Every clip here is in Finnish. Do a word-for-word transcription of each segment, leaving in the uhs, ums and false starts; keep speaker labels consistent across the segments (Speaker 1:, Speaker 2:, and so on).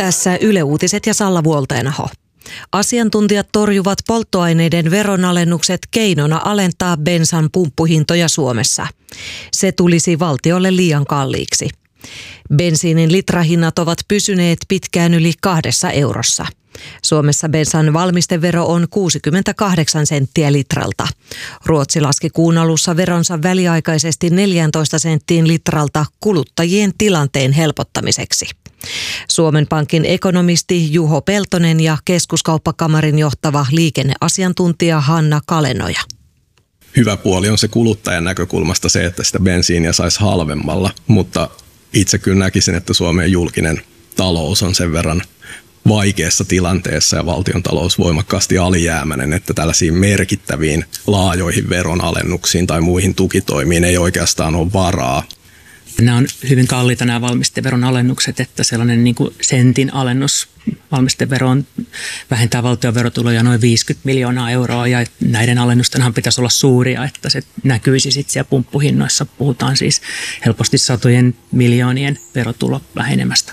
Speaker 1: Tässä Yle Uutiset ja Salla Vuolteenaho. Asiantuntijat torjuvat polttoaineiden veronalennukset keinona alentaa bensan pumppuhintoja Suomessa. Se tulisi valtiolle liian kalliiksi. Bensiinin litrahinnat ovat pysyneet pitkään yli kahdessa eurossa. Suomessa bensan valmistevero on kuusikymmentäkahdeksan senttiä litralta. Ruotsi laski kuun alussa veronsa väliaikaisesti neljätoista senttiin litralta kuluttajien tilanteen helpottamiseksi. Suomen Pankin ekonomisti Juho Peltonen ja Keskuskauppakamarin johtava liikenneasiantuntija Hanna Kalenoja.
Speaker 2: Hyvä puoli on se kuluttajan näkökulmasta se, että sitä bensiiniä saisi halvemmalla, mutta itse kyllä näkisin, että Suomen julkinen talous on sen verran vaikeassa tilanteessa ja valtiontalous voimakkaasti alijäämäinen, että tällaisiin merkittäviin laajoihin veronalennuksiin tai muihin tukitoimiin ei oikeastaan ole varaa.
Speaker 3: Nämä on hyvin kalliita nämä valmisteveron alennukset, että sellainen niin kuin sentin alennus valmisteveroon vähentää valtion verotuloja noin viisikymmentä miljoonaa euroa ja näiden alennustenhan pitäisi olla suuria, että se näkyisi sitten siellä pumppuhinnoissa. Puhutaan siis helposti satojen miljoonien verotulo vähenemästä.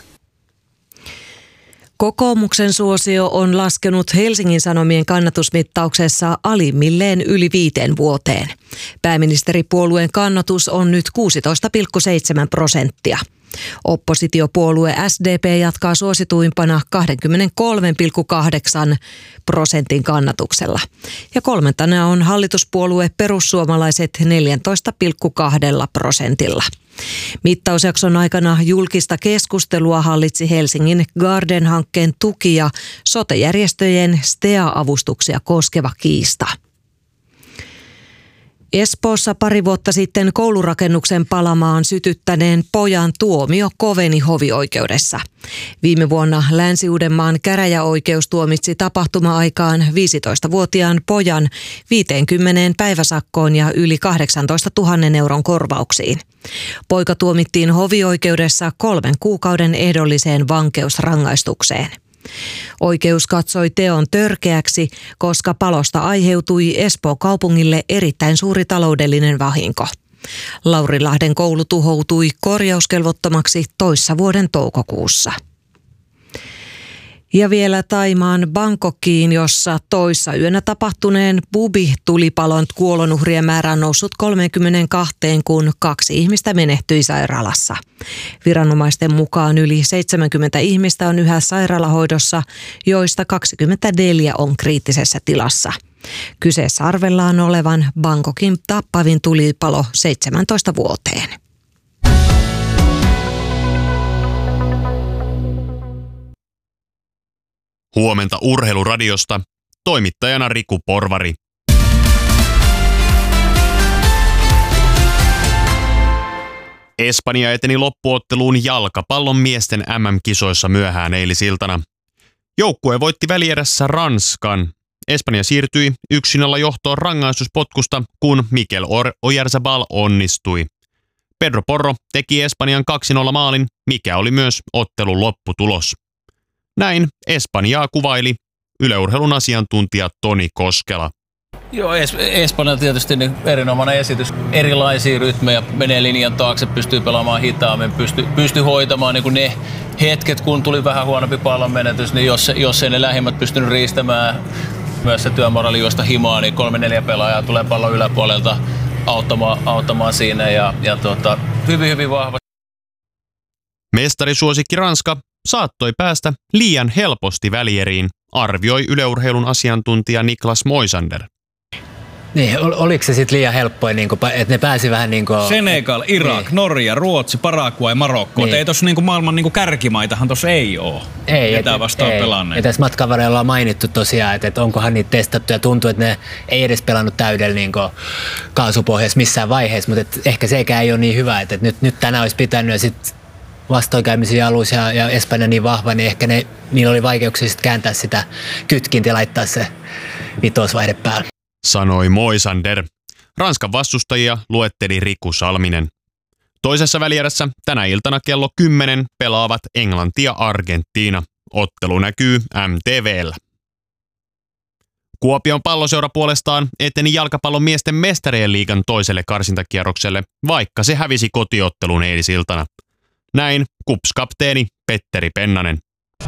Speaker 1: Kokoomuksen suosio on laskenut Helsingin Sanomien kannatusmittauksessa alimmilleen yli viiteen vuoteen. Pääministeripuolueen kannatus on nyt kuusitoista pilkku seitsemän prosenttia. Oppositiopuolue S D P jatkaa suosituimpana kaksikymmentäkolme pilkku kahdeksan prosentin kannatuksella. Ja kolmantena on hallituspuolue Perussuomalaiset neljätoista pilkku kaksi prosentilla. Mittausjakson aikana julkista keskustelua hallitsi Helsingin Garden-hankkeen tuki ja sote-järjestöjen S T E A-avustuksia koskeva kiista. Espoossa pari vuotta sitten koulurakennuksen palamaan sytyttäneen pojan tuomio koveni hovioikeudessa. Viime vuonna Länsi-Uudenmaan käräjäoikeus tuomitsi tapahtuma-aikaan viisitoistavuotiaan pojan viiteenkymmeneen päiväsakkoon ja yli kahdeksantoistatuhatta euron korvauksiin. Poika tuomittiin hovioikeudessa kolmen kuukauden ehdolliseen vankeusrangaistukseen. Oikeus katsoi teon törkeäksi, koska palosta aiheutui Espoon kaupungille erittäin suuri taloudellinen vahinko. Laurilahden koulu tuhoutui korjauskelvottomaksi toissa vuoden toukokuussa. Ja vielä Thaimaan Bangkokiin, jossa toissa yönä tapahtuneen Bubi-tulipalon kuolonuhrien määrä on noussut kolmeenkymmeneenkahteen, kun kaksi ihmistä menehtyi sairaalassa. Viranomaisten mukaan yli seitsemänkymmentä ihmistä on yhä sairaalahoidossa, joista kaksikymmentäneljä on kriittisessä tilassa. Kyseessä arvellaan olevan Bangkokin tappavin tulipalo seitsemäntoista vuoteen.
Speaker 4: Huomenta Urheiluradiosta, toimittajana Riku Porvari. Espanja eteni loppuotteluun jalkapallon miesten M M-kisoissa myöhään eilisiltana. Joukkue voitti välierässä Ranskan. Espanja siirtyi yksi nolla johtoon rangaistuspotkusta, kun Mikel Oyarzabal onnistui. Pedro Porro teki Espanjan kaksi nolla maalin, mikä oli myös ottelun lopputulos. Näin Espanjaa kuvaili Yle Urheilun asiantuntija Toni Koskela.
Speaker 5: Joo, es- Espanja tietysti niin erinomainen esitys. Erilaisia rytmejä, menee linjan taakse, pystyy pelaamaan hitaammin, pystyy, pystyy hoitamaan niin kuin ne hetket, kun tuli vähän huonompi pallon menetys, niin jos, jos ei ne lähimmät pystynyt riistämään myös se työmoraali juosta himaa, niin kolme neljä pelaajaa tulee pallon yläpuolelta auttamaan, auttamaan siinä ja, ja tota, hyvin hyvin vahva.
Speaker 4: Mestarisuosikki Ranska saattoi päästä liian helposti välieriin, arvioi Yle Urheilun asiantuntija Niklas Moisander.
Speaker 6: Niin, ol, oliko se sitten liian helppoa, niin että ne pääsi vähän niin kuin...
Speaker 7: Senegal, Irak, niin. Norja, Ruotsi, Paraguay, Marokko. Niin. Ei tuossa niin maailman niin maailman tuossa ei ole.
Speaker 6: Ei,
Speaker 7: Ketään vastaan pelanneet.
Speaker 6: Ja tässä matkan varrella on mainittu tosiaan, että, että onkohan niitä testattu ja tuntuu, että ne ei edes pelannut täydellä niin kaasupohjassa missään vaiheessa, mutta et ehkä sekään ei ole niin hyvä, että, että nyt, nyt tänään olisi pitänyt ja sitten vastoinkäymisiä alussa ja, ja Espanja niin vahva, niin ehkä ne, niillä oli vaikeuksia sit kääntää sitä kytkintä ja laittaa se vitosvaihde päälle.
Speaker 4: Sanoi Moisander. Ranskan vastustajia luetteli Riku Salminen. Toisessa välierässä tänä iltana kello kymmenen pelaavat Englanti ja Argentiina. Ottelu näkyy M T V:llä. Kuopion Palloseura puolestaan eteni jalkapallon miesten mestarien liigan toiselle karsintakierrokselle, vaikka se hävisi kotiottelun eilisiltana. Näin K U P S-kapteeni Petteri Pennanen.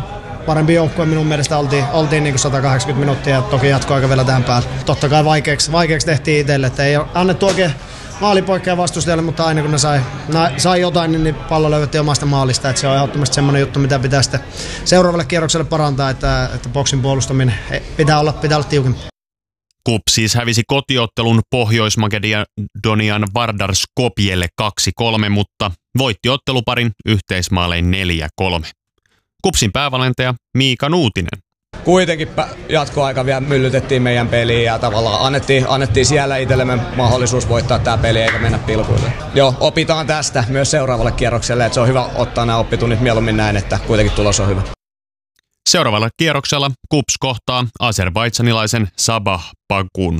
Speaker 8: parempi joukkue minun mielestä oltiin, oltiin niin kuin sata kahdeksankymmentä minuuttia ja toki jatkoaika vielä tähän päälle. Totta kai vaikeaksi, vaikeaksi tehtiin itselle, että ei ole annettu oikein maalipoikkeja vastustajalle, mutta aina kun ne sai, na, sai jotain, niin pallo löydettiin omasta maalista. Että se on ehdottomasti semmoinen juttu, mitä pitää sitten seuraavalle kierrokselle parantaa, että, että boksin puolustaminen pitää olla, pitää olla tiukempi.
Speaker 4: KuPS siis hävisi kotiottelun Pohjois-Makedonian Vardar Skopjelle kaksi kolme, mutta voitti otteluparin yhteismaalein neljä kolme. KuPSin päävalmentaja Miika Nuutinen.
Speaker 9: Kuitenkin jatkoaika vielä myllytettiin meidän peliin ja tavallaan annettiin, annettiin siellä itsellemme mahdollisuus voittaa tämä peli eikä mennä pilkuille. Joo, opitaan tästä myös seuraavalle kierrokselle, että se on hyvä ottaa nämä oppitunnit mieluummin näin, että kuitenkin tulos on hyvä.
Speaker 4: Seuraavalla kierroksella KuPS kohtaa azerbaidžanilaisen Sabah Bakun.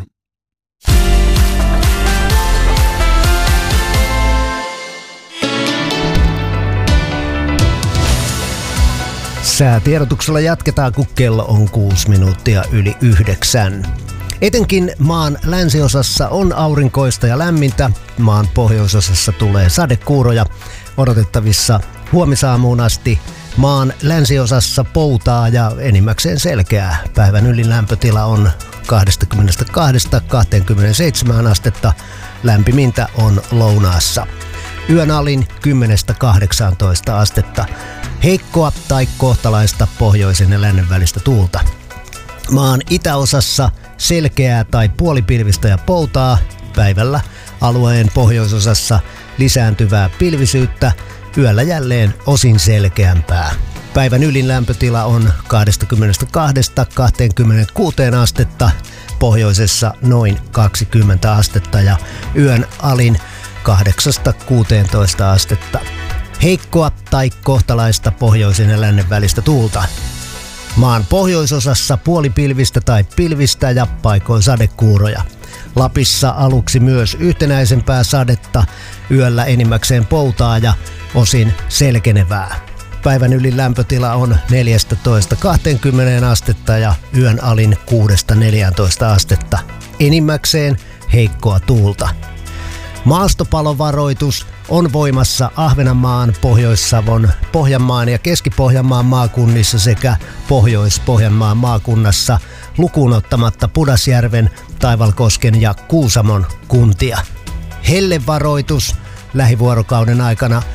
Speaker 10: Säätiedotuksella jatketaan, kun kello on kuusi minuuttia yli yhdeksän. Etenkin maan länsiosassa on aurinkoista ja lämmintä. Maan pohjoisosassa tulee sadekuuroja. Odotettavissa huomisaamuun asti maan länsiosassa poutaa ja enimmäkseen selkeää. Päivän ylin lämpötila on kaksikymmentäkaksi kaksikymmentäseitsemän astetta. Lämpimintä on lounaassa. Yön alin kymmenestä kahdeksaantoista astetta. Heikkoa tai kohtalaista pohjoisen ja lännen välistä tuulta. Maan itäosassa selkeää tai puolipilvistä ja poutaa. Päivällä alueen pohjoisosassa lisääntyvää pilvisyyttä. Yöllä jälleen osin selkeämpää. Päivän ylin lämpötila on kaksikymmentäkaksi kaksikymmentäkuusi astetta. Pohjoisessa noin kaksikymmentä astetta ja yön alin kahdeksasta kuuteentoista astetta. Heikkoa tai kohtalaista pohjoisen ja lännen välistä tuulta. Maan pohjoisosassa puolipilvistä tai pilvistä ja paikoin sadekuuroja. Lapissa aluksi myös yhtenäisempää sadetta, yöllä enimmäkseen poutaa ja osin selkenevää. Päivän ylin lämpötila on neljätoista kaksikymmentä astetta ja yön alin kuudesta neljääntoista astetta. Enimmäkseen heikkoa tuulta. Maastopalovaroitus on voimassa Ahvenanmaan, Pohjois-Savon, Pohjanmaan ja Keski-Pohjanmaan maakunnissa sekä Pohjois-Pohjanmaan maakunnassa lukuun ottamatta Pudasjärven, Taivalkosken ja Kuusamon kuntia. Hellevaroitus lähivuorokauden aikana